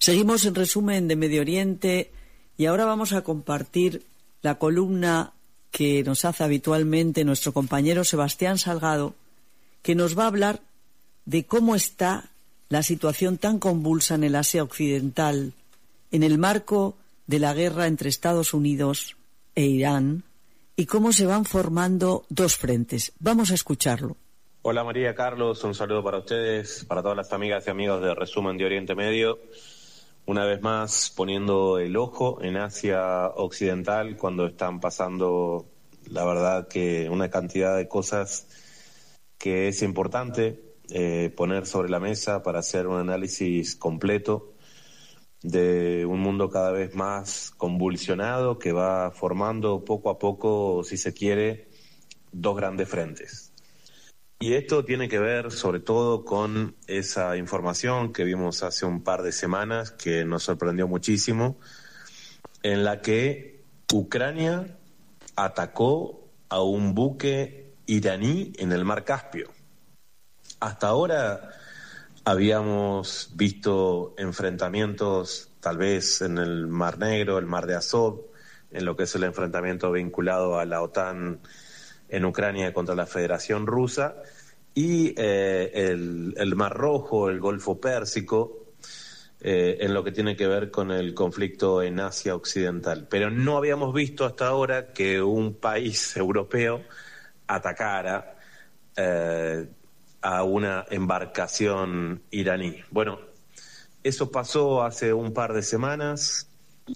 Seguimos en resumen de Medio Oriente y ahora vamos a compartir la columna que nos hace habitualmente nuestro compañero Sebastián Salgado, que nos va a hablar de cómo está la situación tan convulsa en el Asia Occidental en el marco de la guerra entre Estados Unidos e Irán y cómo se van formando dos frentes. Vamos a escucharlo. Hola María, Carlos, un saludo para ustedes, para todas las amigas y amigos de Resumen de Oriente Medio. Una vez más poniendo el ojo en Asia Occidental cuando están pasando, la verdad, que una cantidad de cosas que es importante poner sobre la mesa para hacer un análisis completo de un mundo cada vez más convulsionado que va formando poco a poco, si se quiere, dos grandes frentes. Y esto tiene que ver sobre todo con esa información que vimos hace un par de semanas que nos sorprendió muchísimo, en la que Ucrania atacó a un buque iraní en el Mar Caspio. Hasta ahora habíamos visto enfrentamientos tal vez en el Mar Negro, el Mar de Azov, en lo que es el enfrentamiento vinculado a la OTAN en Ucrania contra la Federación Rusa, y el Mar Rojo, el Golfo Pérsico, en lo que tiene que ver con el conflicto en Asia Occidental. Pero no habíamos visto hasta ahora que un país europeo atacara a una embarcación iraní. Bueno, eso pasó hace un par de semanas.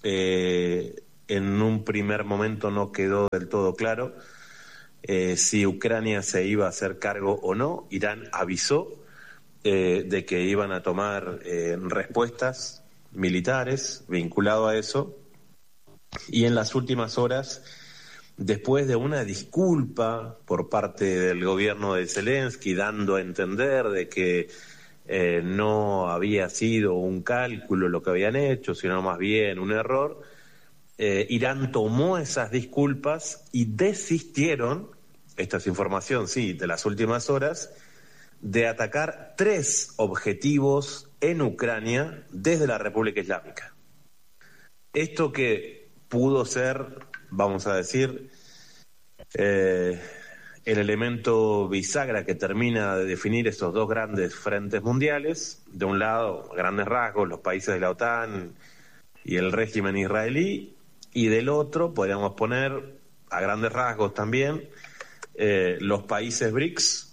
En un primer momento no quedó del todo claro si Ucrania se iba a hacer cargo o no. Irán avisó de que iban a tomar respuestas militares vinculado a eso, y en las últimas horas, después de una disculpa por parte del gobierno de Zelensky dando a entender de que no había sido un cálculo lo que habían hecho, sino más bien un error, Irán tomó esas disculpas y desistieron, esta es información, sí, de las últimas horas, de atacar 3 objetivos en Ucrania desde la República Islámica. Esto que pudo ser, vamos a decir, el elemento bisagra que termina de definir esos dos grandes frentes mundiales. De un lado, a grandes rasgos, los países de la OTAN y el régimen israelí, y del otro podríamos poner a grandes rasgos también los países BRICS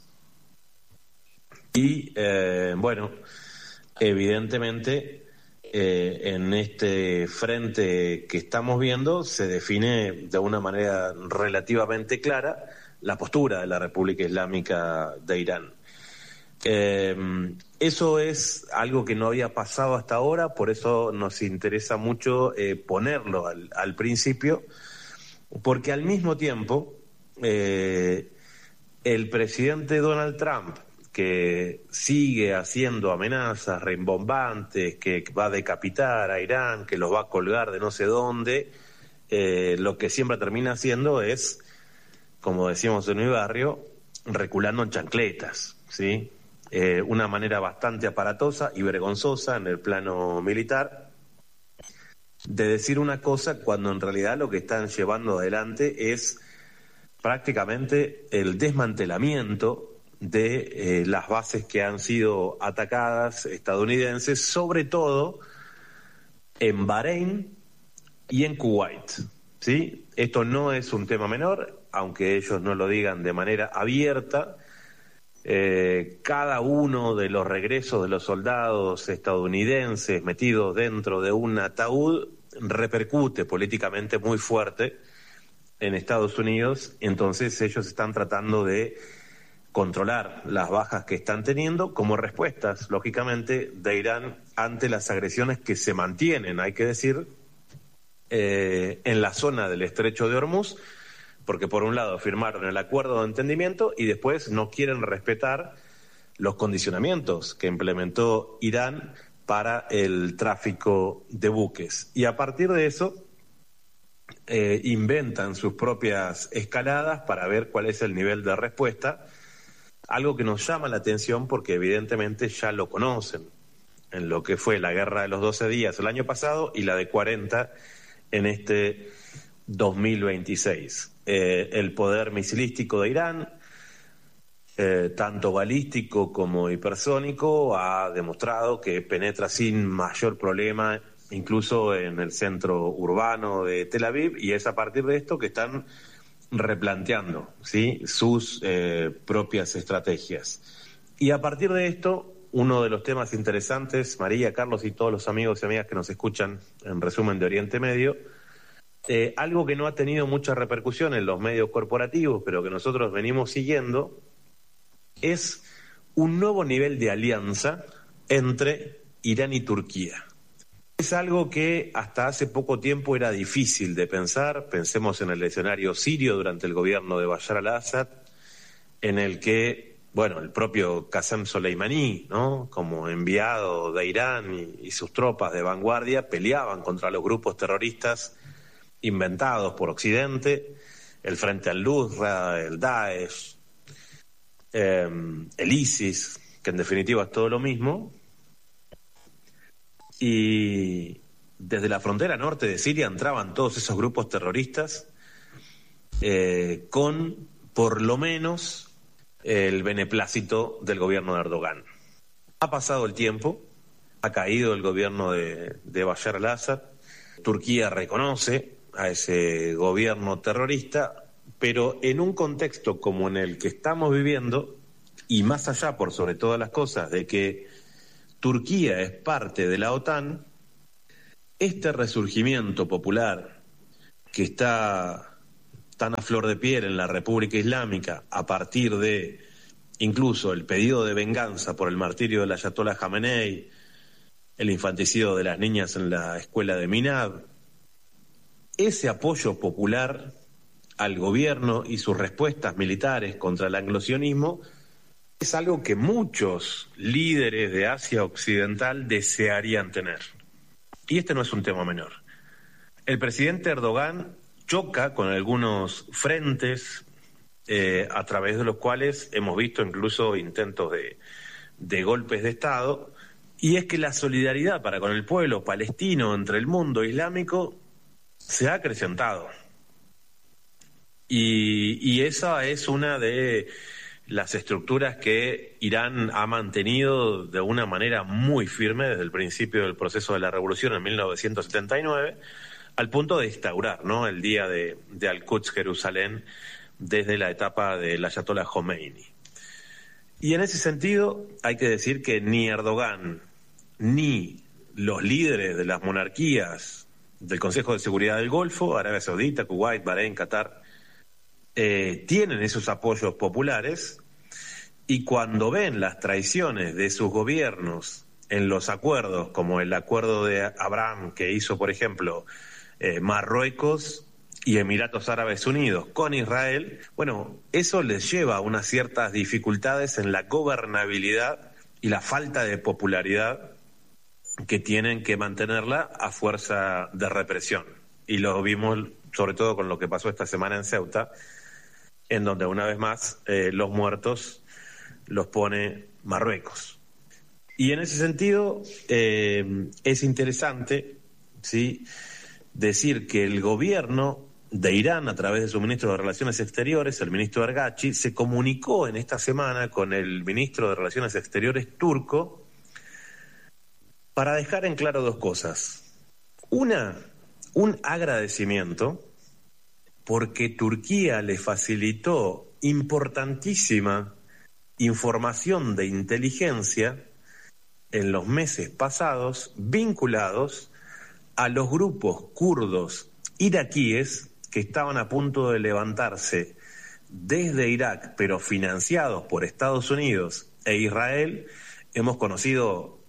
y bueno, evidentemente en este frente que estamos viendo se define de una manera relativamente clara la postura de la República Islámica de Irán. Eso es algo que no había pasado hasta ahora, por eso nos interesa mucho ponerlo al principio, porque al mismo tiempo el presidente Donald Trump, que sigue haciendo amenazas rimbombantes, que va a decapitar a Irán, que los va a colgar de no sé dónde, lo que siempre termina haciendo es, como decíamos en mi barrio, reculando en chancletas, ¿sí? Una manera bastante aparatosa y vergonzosa en el plano militar de decir una cosa cuando en realidad lo que están llevando adelante es prácticamente el desmantelamiento de las bases que han sido atacadas estadounidenses, sobre todo en Bahrein y en Kuwait, ¿sí? Esto no es un tema menor, aunque ellos no lo digan de manera abierta. Cada uno de los regresos de los soldados estadounidenses metidos dentro de un ataúd repercute políticamente muy fuerte en Estados Unidos. Entonces ellos están tratando de controlar las bajas que están teniendo como respuestas, lógicamente, de Irán ante las agresiones que se mantienen, hay que decir, en la zona del Estrecho de Hormuz, porque por un lado firmaron el acuerdo de entendimiento y después no quieren respetar los condicionamientos que implementó Irán para el tráfico de buques. Y a partir de eso inventan sus propias escaladas para ver cuál es el nivel de respuesta, algo que nos llama la atención porque evidentemente ya lo conocen. en lo que fue la guerra de los 12 días el año pasado y la de 40 en este 2026. El poder misilístico de Irán, tanto balístico como hipersónico, ha demostrado que penetra sin mayor problema incluso en el centro urbano de Tel Aviv, y es a partir de esto que están replanteando, ¿sí?, sus propias estrategias. Y a partir de esto, uno de los temas interesantes, María, Carlos y todos los amigos y amigas que nos escuchan en resumen de Oriente Medio, algo que no ha tenido mucha repercusión en los medios corporativos, pero que nosotros venimos siguiendo, es un nuevo nivel de alianza entre Irán y Turquía. Es algo que hasta hace poco tiempo era difícil de pensar. Pensemos en el escenario sirio durante el gobierno de Bashar al-Assad, en el que, bueno, el propio Qasem Soleimani, ¿no?, como enviado de Irán y sus tropas de vanguardia, peleaban contra los grupos terroristas inventados por Occidente, el Frente al-Nusra, el Daesh, el ISIS, que en definitiva es todo lo mismo. Y desde la frontera norte de Siria entraban todos esos grupos terroristas con, por lo menos, el beneplácito del gobierno de Erdogan. Ha pasado el tiempo, ha caído el gobierno de Bashar al-Assad, Turquía reconoce a ese gobierno terrorista, pero en un contexto como en el que estamos viviendo, y más allá, por sobre todas las cosas, de que Turquía es parte de la OTAN, este resurgimiento popular que está tan a flor de piel en la República Islámica a partir de incluso el pedido de venganza por el martirio del Ayatollah Jamenei, el infanticidio de las niñas en la escuela de Minab, ese apoyo popular al gobierno y sus respuestas militares contra el anglosionismo es algo que muchos líderes de Asia Occidental desearían tener. Y este no es un tema menor. El presidente Erdogan choca con algunos frentes a través de los cuales hemos visto incluso intentos de golpes de Estado, y es que la solidaridad para con el pueblo palestino entre el mundo islámico se ha acrecentado. Y esa es una de las estructuras que Irán ha mantenido de una manera muy firme desde el principio del proceso de la revolución en 1979, al punto de instaurar, ¿no?, el día de Al-Quds, Jerusalén, desde la etapa del Ayatollah Khomeini. Y en ese sentido hay que decir que ni Erdogan ni los líderes de las monarquías del Consejo de Seguridad del Golfo, Arabia Saudita, Kuwait, Bahrein, Qatar, tienen esos apoyos populares, y cuando ven las traiciones de sus gobiernos en los acuerdos, como el acuerdo de Abraham que hizo, por ejemplo, Marruecos y Emiratos Árabes Unidos con Israel, bueno, eso les lleva a unas ciertas dificultades en la gobernabilidad y la falta de popularidad que tienen que mantenerla a fuerza de represión. Y lo vimos sobre todo con lo que pasó esta semana en Ceuta, en donde una vez más los muertos los pone Marruecos. Y en ese sentido es interesante, ¿sí?, decir que el gobierno de Irán, a través de su ministro de Relaciones Exteriores, el ministro Ergachi, se comunicó en esta semana con el ministro de Relaciones Exteriores turco para dejar en claro dos cosas. Una, un agradecimiento porque Turquía le facilitó importantísima información de inteligencia en los meses pasados vinculados a los grupos kurdos iraquíes que estaban a punto de levantarse desde Irak, pero financiados por Estados Unidos e Israel. Hemos conocido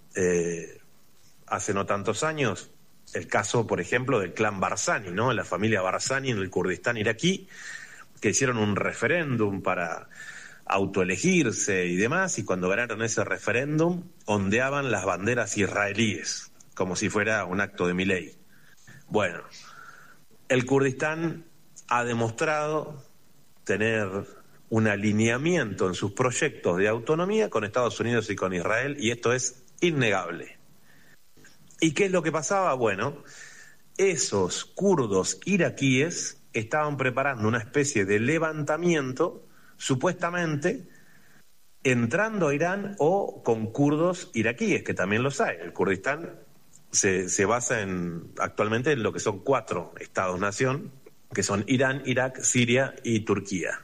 hace no tantos años el caso, por ejemplo, del clan Barzani, ¿no?, la familia Barzani en el Kurdistán iraquí, que hicieron un referéndum para autoelegirse y demás, y cuando ganaron ese referéndum ondeaban las banderas israelíes como si fuera un acto de Milei. Bueno, el Kurdistán ha demostrado tener un alineamiento en sus proyectos de autonomía con Estados Unidos y con Israel, y esto es innegable. ¿Y qué es lo que pasaba? Bueno, esos kurdos iraquíes estaban preparando una especie de levantamiento, supuestamente entrando a Irán o con kurdos iraquíes, que también los hay. El Kurdistán se basa actualmente en lo que son 4 estados-nación, que son Irán, Irak, Siria y Turquía.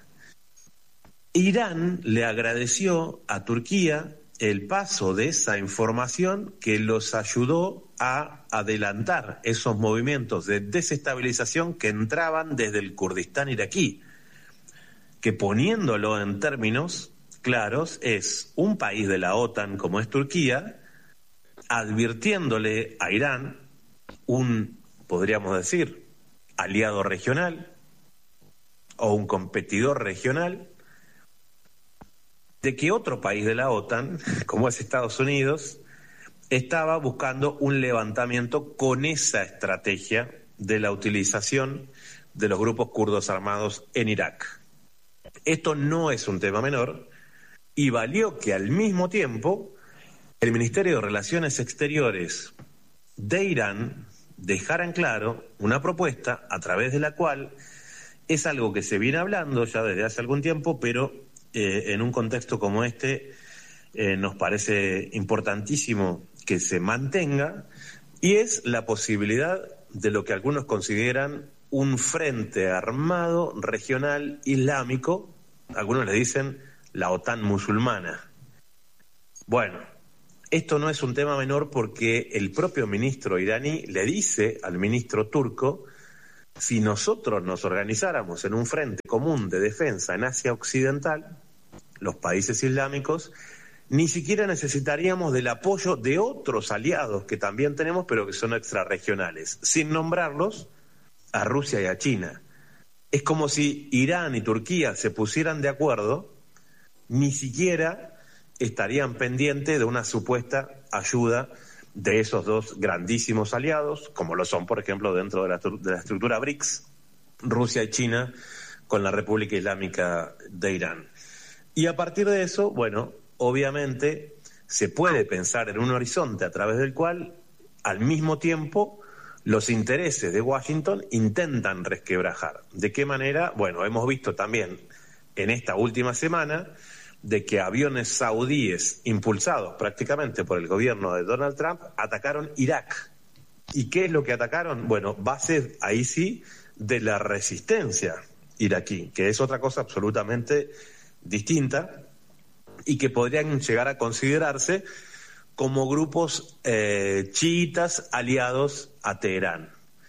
Irán le agradeció a Turquía el paso de esa información que los ayudó a adelantar esos movimientos de desestabilización que entraban desde el Kurdistán iraquí, que poniéndolo en términos claros es un país de la OTAN como es Turquía, advirtiéndole a Irán, podríamos decir, aliado regional o un competidor regional, de que otro país de la OTAN, como es Estados Unidos, estaba buscando un levantamiento con esa estrategia de la utilización de los grupos kurdos armados en Irak. Esto no es un tema menor y valió que al mismo tiempo el Ministerio de Relaciones Exteriores de Irán dejara en claro una propuesta a través de la cual es algo que se viene hablando ya desde hace algún tiempo, pero en un contexto como este nos parece importantísimo que se mantenga, y es la posibilidad de lo que algunos consideran un frente armado regional islámico, algunos le dicen la OTAN musulmana. Bueno, esto no es un tema menor porque el propio ministro iraní le dice al ministro turco: si nosotros nos organizáramos en un frente común de defensa en Asia Occidental, los países islámicos, ni siquiera necesitaríamos del apoyo de otros aliados que también tenemos, pero que son extrarregionales, sin nombrarlos a Rusia y a China. Es como si Irán y Turquía se pusieran de acuerdo, ni siquiera estarían pendientes de una supuesta ayuda de esos dos grandísimos aliados, como lo son, por ejemplo, dentro de la estructura BRICS, Rusia y China con la República Islámica de Irán. Y a partir de eso, bueno, obviamente se puede pensar en un horizonte a través del cual, al mismo tiempo, los intereses de Washington intentan resquebrajar. ¿De qué manera? Bueno, hemos visto también en esta última semana de que aviones saudíes impulsados prácticamente por el gobierno de Donald Trump atacaron Irak. ¿Y qué es lo que atacaron? Bueno, bases, ahí sí, de la resistencia iraquí, que es otra cosa absolutamente distinta y que podrían llegar a considerarse como grupos chiitas aliados a Teherán.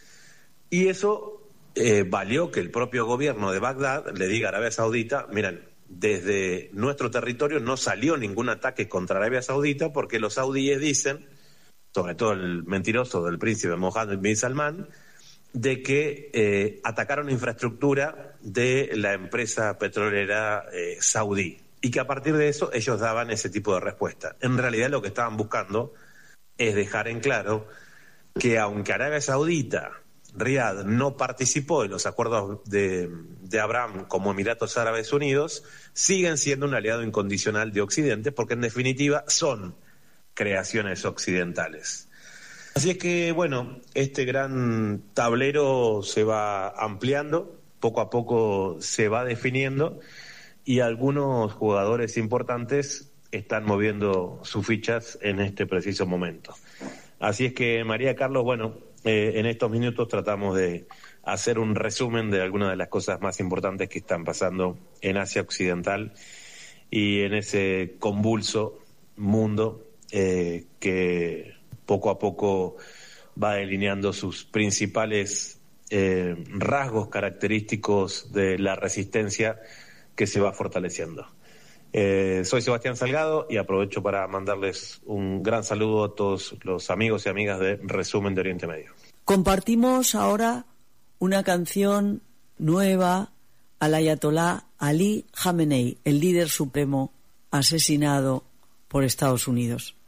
Y eso valió que el propio gobierno de Bagdad le diga a Arabia Saudita: miren, desde nuestro territorio no salió ningún ataque contra Arabia Saudita porque los saudíes dicen, sobre todo el mentiroso del príncipe Mohammed bin Salman, de que atacaron infraestructura de la empresa petrolera saudí, y que a partir de eso ellos daban ese tipo de respuesta. En realidad lo que estaban buscando es dejar en claro que aunque Arabia Saudita, Riad, no participó en los acuerdos de Abraham como Emiratos Árabes Unidos, siguen siendo un aliado incondicional de Occidente, porque en definitiva son creaciones occidentales. Así es que, bueno, este gran tablero se va ampliando, poco a poco se va definiendo, y algunos jugadores importantes están moviendo sus fichas en este preciso momento. Así es que, María Carlos, bueno, en estos minutos tratamos de hacer un resumen de algunas de las cosas más importantes que están pasando en Asia Occidental y en ese convulso mundo que poco a poco va delineando sus principales rasgos característicos de la resistencia que se va fortaleciendo. Soy Sebastián Salgado y aprovecho para mandarles un gran saludo a todos los amigos y amigas de Resumen de Oriente Medio. Compartimos ahora una canción nueva al ayatolá Ali Khamenei, el líder supremo asesinado por Estados Unidos.